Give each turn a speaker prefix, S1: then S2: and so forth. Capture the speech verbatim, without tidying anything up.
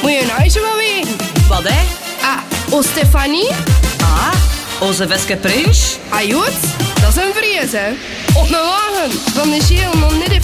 S1: Moet je nou zo wel weten?
S2: Wat, hè?
S1: Ah, o Stefanie?
S2: Ah, onze Veske Prinsch.
S1: Ah, Jood, dat is een vrees, hè. Op een wagen van de Geel nog net